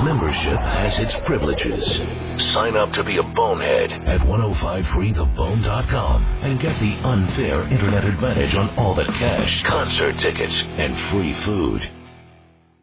membership has its privileges. Sign up to be a bonehead at 105freethebone.com and get the unfair internet advantage on all the cash, concert tickets, and free food.